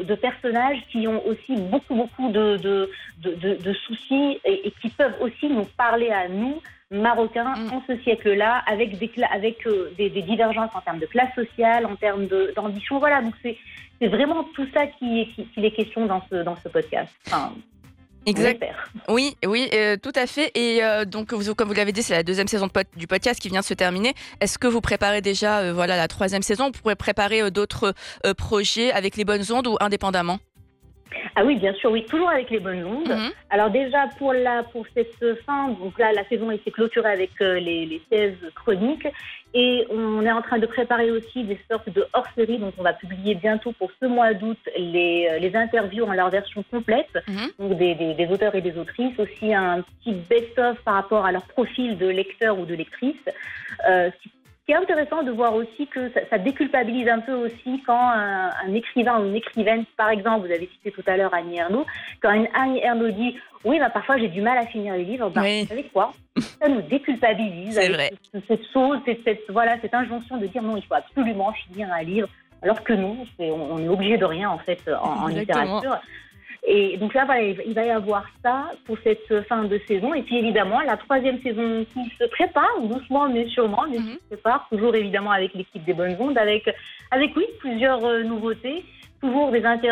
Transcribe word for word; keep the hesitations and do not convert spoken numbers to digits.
de, de personnages qui ont aussi beaucoup, beaucoup de, de, de, de, de soucis et, et qui peuvent aussi nous parler à nous, Marocains, mmh. en ce siècle-là, avec, des, avec euh, des, des divergences en termes de classe sociale, en termes de, d'ambition. Voilà, donc c'est, c'est vraiment tout ça qui, qui, qui est question dans ce, dans ce podcast. Enfin, Exact. Oui, oui, euh, tout à fait. Et euh, donc, vous, comme vous l'avez dit, c'est la deuxième saison de pod- du podcast qui vient de se terminer. Est-ce que vous préparez déjà, euh, voilà, la troisième saison? Vous pourrez préparer euh, d'autres euh, projets avec les bonnes ondes ou indépendamment? Ah oui, bien sûr, oui, toujours avec les bonnes ondes. Mmh. Alors déjà, pour, la, pour cette fin, donc là, la saison a été clôturée avec euh, les, les seize chroniques. Et on est en train de préparer aussi des sortes de hors-série. Donc, on va publier bientôt pour ce mois d'août les, les interviews en leur version complète. Mmh. Donc, des, des, des auteurs et des autrices. Aussi, un petit best-of par rapport à leur profil de lecteur ou de lectrice. Euh, Ce qui est intéressant de voir aussi que ça, ça déculpabilise un peu aussi quand un, un écrivain ou une écrivaine, par exemple, vous avez cité tout à l'heure Annie Ernaux, quand une Annie Ernaux dit « Oui, bah, parfois j'ai du mal à finir les livres », bah, oui. Vous savez quoi? Ça nous déculpabilise. C'est avec vrai. Cette, cette chose, cette, cette, voilà, cette injonction de dire « Non, il faut absolument finir un livre », alors que non, c'est, on, on est obligé de rien en fait en, en littérature. Et donc là, voilà, il va y avoir ça pour cette fin de saison. Et puis évidemment, la troisième saison qui se prépare, doucement mais sûrement, mais mm-hmm. qui se prépare, toujours évidemment avec l'équipe des Bonnes Ondes, avec, avec oui, plusieurs nouveautés, toujours des interviews